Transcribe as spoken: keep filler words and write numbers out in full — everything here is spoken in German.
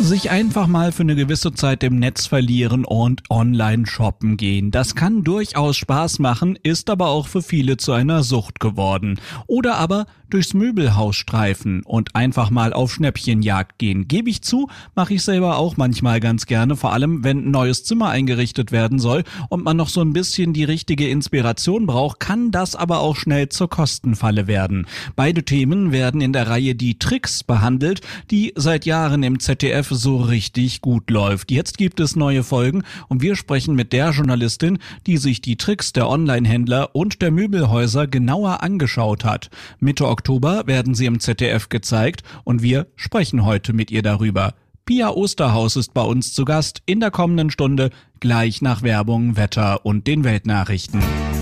Sich einfach mal für eine gewisse Zeit im Netz verlieren und online shoppen gehen. Das kann durchaus Spaß machen, ist aber auch für viele zu einer Sucht geworden. Oder aber durchs Möbelhaus streifen und einfach mal auf Schnäppchenjagd gehen. Gebe ich zu, mache ich selber auch manchmal ganz gerne, vor allem wenn ein neues Zimmer eingerichtet werden soll und man noch so ein bisschen die richtige Inspiration braucht, kann das aber auch schnell zur Kostenfalle werden. Beide Themen werden in der Reihe Die Tricks behandelt, die seit Jahren im Z D F so richtig gut läuft. Jetzt gibt es neue Folgen und wir sprechen mit der Journalistin, die sich die Tricks der Onlinehändler und der Möbelhäuser genauer angeschaut hat. Mitte Oktober werden sie im Z D F gezeigt und wir sprechen heute mit ihr darüber. Pia Osterhaus ist bei uns zu Gast in der kommenden Stunde, gleich nach Werbung, Wetter und den Weltnachrichten.